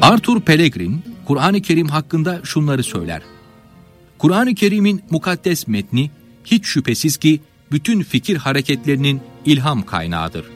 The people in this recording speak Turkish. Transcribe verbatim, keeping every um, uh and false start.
Arthur Pellegrin, Kur'an-ı Kerim hakkında şunları söyler. Kur'an-ı Kerim'in mukaddes metni, hiç şüphesiz ki bütün fikir hareketlerinin ilham kaynağıdır.